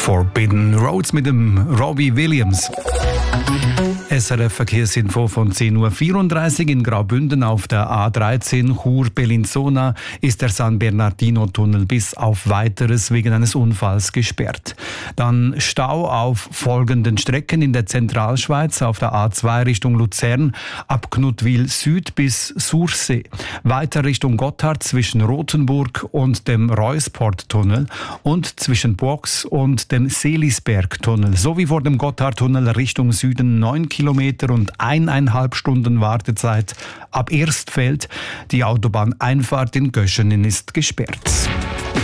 Forbidden Roads mit dem Robbie Williams. SRF Verkehrsinfo von 10.34 Uhr in Graubünden auf der A13 Chur-Bellinzona ist der San Bernardino-Tunnel bis auf Weiteres wegen eines Unfalls gesperrt. Dann Stau auf folgenden Strecken in der Zentralschweiz auf der A2 Richtung Luzern ab Knuttwil Süd bis Sursee. Weiter Richtung Gotthard zwischen Rothenburg und dem Reusport-Tunnel und zwischen Box und dem Seelisberg-Tunnel sowie vor dem Gotthard-Tunnel Richtung Süden 9 Kilometer und 1,5 Stunden Wartezeit ab Erstfeld. Die Autobahneinfahrt in Göschenen ist gesperrt.